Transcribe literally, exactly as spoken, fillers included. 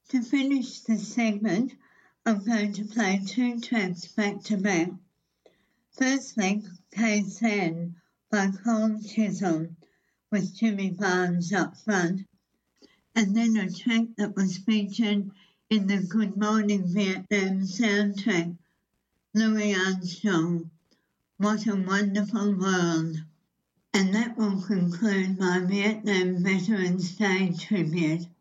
To finish the segment, I'm going to play two tracks back to back. Firstly, K S N by Cold Chisel with Jimmy Barnes up front, and then a track that was featured in the Good Morning Vietnam soundtrack, Louis Armstrong, What a Wonderful World. And that will conclude my Vietnam Veterans Day tribute.